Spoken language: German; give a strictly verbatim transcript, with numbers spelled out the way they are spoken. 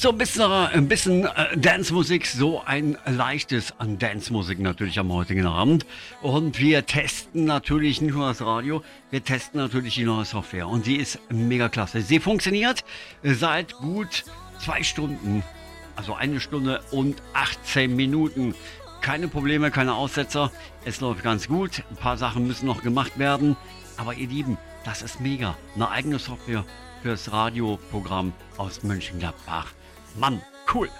So ein bisschen, ein bisschen äh, Dance-Musik, so ein leichtes an Dance-Musik natürlich am heutigen Abend. Und wir testen natürlich nicht nur das Radio, wir testen natürlich die neue Software. Und die ist mega klasse. Sie funktioniert seit gut zwei Stunden, also eine Stunde und achtzehn Minuten. Keine Probleme, keine Aussetzer. Es läuft ganz gut. Ein paar Sachen müssen noch gemacht werden. Aber ihr Lieben, das ist mega. Eine eigene Software fürs Radioprogramm aus Mönchengladbach. Mann, cool.